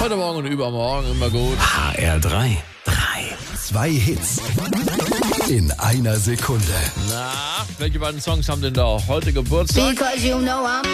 Heute Morgen und übermorgen immer gut. HR3. 2 Hits in einer Sekunde. Na, welche beiden Songs haben denn da heute Geburtstag? Because you know I'm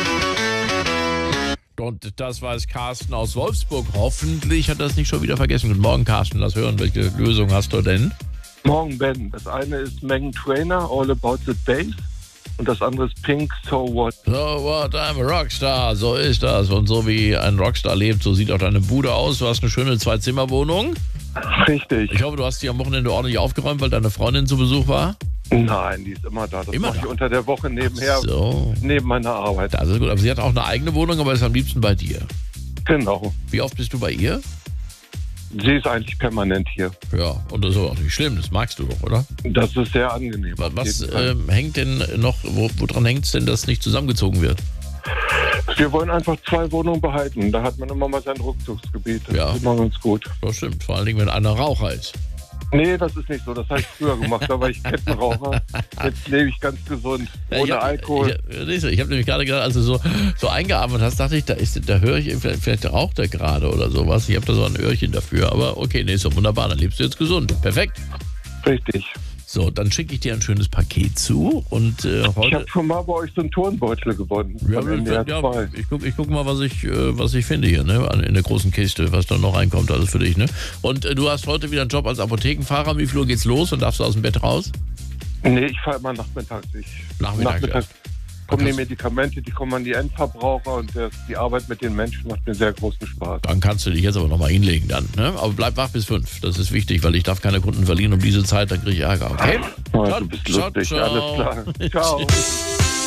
Und das weiß Carsten aus Wolfsburg. Hoffentlich hat er es nicht schon wieder vergessen. Guten Morgen, Carsten. Lass hören, welche Lösung hast du denn? Morgen, Ben. Das eine ist Meghan Trainor, All About the Bass. Und das andere ist Pink, So What. So what, I'm a Rockstar. So ist das. Und so wie ein Rockstar lebt, so sieht auch deine Bude aus. Du hast eine schöne 2-Zimmer-Wohnung. Richtig. Ich hoffe, du hast die am Wochenende ordentlich aufgeräumt, weil deine Freundin zu Besuch war. Nein, die ist immer da. Das Immer mache ich da? unter der Woche nebenher, So, neben meiner Arbeit. das ist gut. Aber sie hat auch eine eigene Wohnung, aber ist am liebsten bei dir. Genau. Wie oft bist du bei ihr? Sie ist eigentlich permanent hier. Ja, und das ist auch nicht schlimm. Das magst du doch, oder? Das ist sehr angenehm. auf Was jeden Fall. hängt denn noch, woran hängt es denn, dass nicht zusammengezogen wird? Wir wollen einfach 2 Wohnungen behalten. Da hat man immer mal sein Rückzugsgebiet. Das Ja. ist immer ganz gut. Das stimmt, vor allen Dingen, wenn einer Raucher ist. Nee, das ist nicht so. Das habe ich früher gemacht. Da war ich Kettenraucher. Jetzt lebe ich ganz gesund. Ohne Alkohol. Ich habe nämlich gerade gedacht, als du so eingeatmet hast, dachte ich, da höre ich, vielleicht raucht er gerade oder sowas. Ich habe da so ein Öhrchen dafür. Aber okay, nee, ist doch wunderbar. Dann lebst du jetzt gesund. Perfekt. Richtig. So, dann schicke ich dir ein schönes Paket zu. Und Ich heute... habe schon mal bei euch so einen Turnbeutel gewonnen. Ja, Von NDR 2. ich guck mal, was ich finde hier, ne? In der großen Kiste, was da noch reinkommt, alles für dich, ne? Und du hast heute wieder einen Job als Apothekenfahrer. Wie viel Uhr geht's los und darfst du aus dem Bett raus? Nee, ich fahre immer nachmittags. Nachmittags, kommen die Okay. Medikamente, die kommen an die Endverbraucher und die Arbeit mit den Menschen macht mir sehr großen Spaß. Dann kannst du dich jetzt aber nochmal hinlegen dann, ne? Aber bleib wach bis 5. Das ist wichtig, weil ich darf keine Kunden verlieren um diese Zeit, dann kriege ich Ärger, okay? Oh, du bist lustig, alles klar. Ciao. Tschüss.